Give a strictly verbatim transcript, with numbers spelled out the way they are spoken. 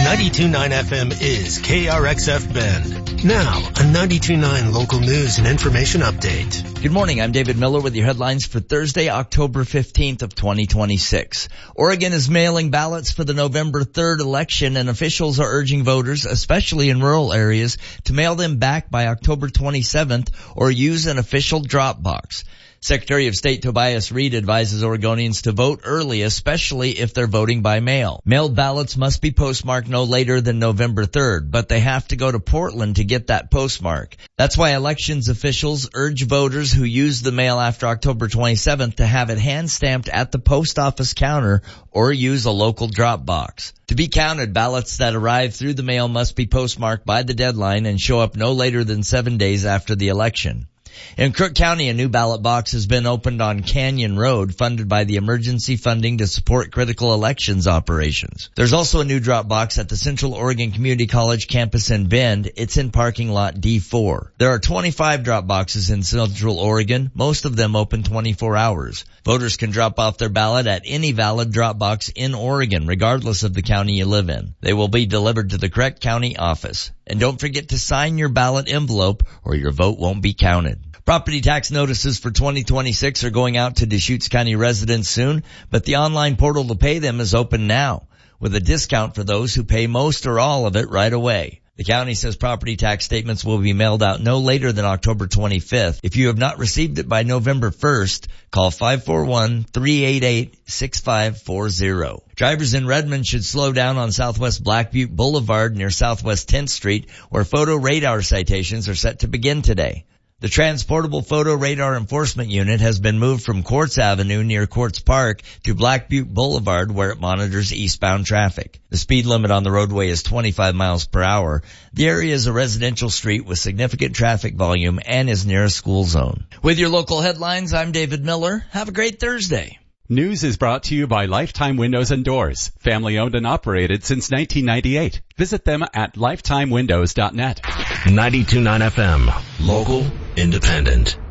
ninety-two point nine F M is K R X F Bend. Now, a ninety-two point nine local news and information update. Good morning. I'm David Miller with your headlines for Thursday, October fifteenth of twenty twenty-six. Oregon is mailing ballots for the November third election, and officials are urging voters, especially in rural areas, to mail them back by October twenty-seventh or use an official drop box. Secretary of State Tobias Reed advises Oregonians to vote early, especially if they're voting by mail. Mailed ballots must be postmarked no later than November third, but they have to go to Portland to get that postmark. That's why elections officials urge voters who use the mail after October twenty-seventh to have it hand-stamped at the post office counter or use a local drop box. To be counted, ballots that arrive through the mail must be postmarked by the deadline and show up no later than seven days after the election. In Crook County, a new ballot box has been opened on Canyon Road, funded by the emergency funding to support critical elections operations. There's also a new drop box at the Central Oregon Community College campus in Bend. It's in parking lot D four. There are twenty-five drop boxes in Central Oregon, most of them open twenty-four hours. Voters can drop off their ballot at any valid drop box in Oregon, regardless of the county you live in. They will be delivered to the correct county office. And don't forget to sign your ballot envelope or your vote won't be counted. Property tax notices for twenty twenty-six are going out to Deschutes County residents soon, but the online portal to pay them is open now, with a discount for those who pay most or all of it right away. The county says property tax statements will be mailed out no later than October twenty-fifth. If you have not received it by November first, call five four one, three eight eight, six five four zero. Drivers in Redmond should slow down on Southwest Black Butte Boulevard near Southwest tenth Street, where photo radar citations are set to begin today. The Transportable Photo Radar Enforcement Unit has been moved from Quartz Avenue near Quartz Park to Black Butte Boulevard, where it monitors eastbound traffic. The speed limit on the roadway is twenty-five miles per hour. The area is a residential street with significant traffic volume and is near a school zone. With your local headlines, I'm David Miller. Have a great Thursday. News is brought to you by Lifetime Windows and Doors, family owned and operated since nineteen ninety-eight. Visit them at lifetime windows dot net. ninety-two point nine F M, local, independent.